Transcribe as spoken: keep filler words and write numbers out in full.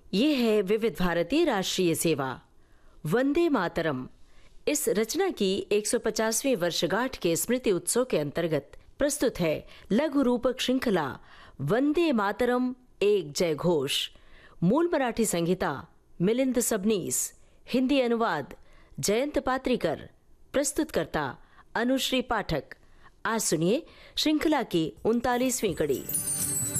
ये है विविध भारती राष्ट्रीय सेवा वंदे मातरम। इस रचना की एक सौ पचासवीं वर्षगांठ के स्मृति उत्सव के अंतर्गत प्रस्तुत है लघु रूपक श्रृंखला वंदे मातरम एक जय घोष। मूल मराठी संहिता मिलिंद सबनीस, हिंदी अनुवाद जयंत पात्रिकर, प्रस्तुतकर्ता अनुश्री पाठक। आज सुनिए श्रृंखला की उनतालीसवीं कड़ी।